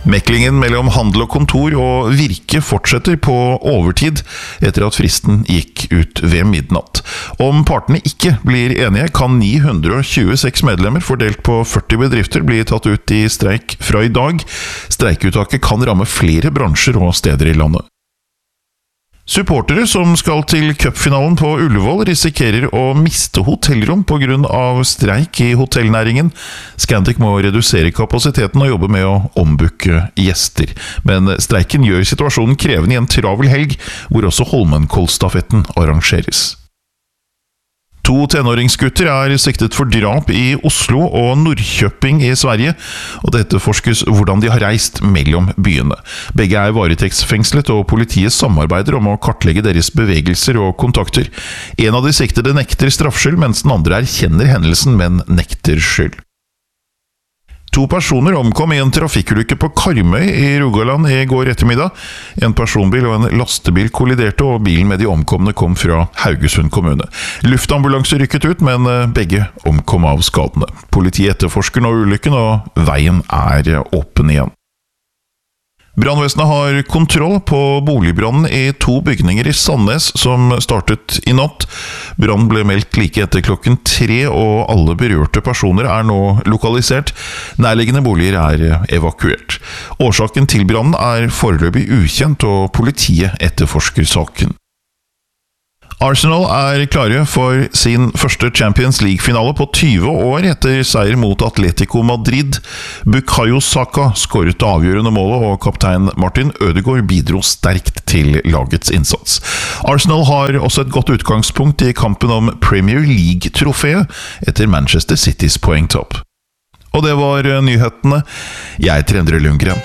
Meklingen mellom handel og kontor og virke fortsetter på overtid etter at fristen gikk ut ved midnatt. Om partene ikke blir enige, kan 926 medlemmer fordelt på 40 bedrifter bli tatt ut i streik fra i dag. Streikeuttaket kan ramme flere bransjer og steder i landet. Supportere som skal til cupfinalen på Ullevål risikerer å miste hotellrom på grunn av streik i hotellnæringen. Scandic må redusere kapasiteten og jobbe med å ombooke gjester. Men streiken gjør situasjonen krevende i en travel helg, hvor også Holmenkollstafetten arrangeres. 2 tenåringsgutter er siktet for drap i Oslo og Norrköping i Sverige, og det etterforskes hvordan de har reist mellom byene. Begge er varetektsfengslet, og politiet samarbeider om å kartlegge deres bevegelser og kontakter. En av de siktede nekter straffskyld, mens den andre erkjenner hendelsen, men nekter skyld. 2 personer omkom i en trafikkulykke på Karmøy i Rogaland i går ettermiddag. En personbil og en lastebil kolliderte, og bilen med de omkomne kom fra Haugesund kommune. Luftambulanse rykket ut, men begge omkom av skadene. Politiet etterforsker nå ulykken, og veien er åpen igjen. Brannvesenet har kontroll på boligbrannen i 2 bygninger i Sandnes som startet i natt. Brannen ble meldt like etter klokken 3, og alle berørte personer er nå lokalisert. Nærliggende boliger er evakuert. Årsaken til brannen er foreløpig ukjent, og politiet etterforsker saken. Arsenal er klare for sin første Champions League-finale på 20 år etter seier mot Atletico Madrid. Bukayo Saka skåret det avgjørende målet, og kaptein Martin Ødegaard bidro sterkt til lagets innsats. Arsenal har også et godt utgangspunkt i kampen om Premier League-trofeet etter Manchester Citys poengtopp. Og det var nyhetene. Jeg heter Endre Lundgren.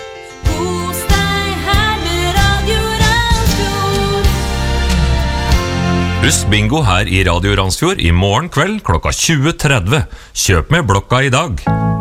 Husk bingo her i Radio Randsfjord i morgen kveld klokka 20:30. Kjøp med blokka i dag.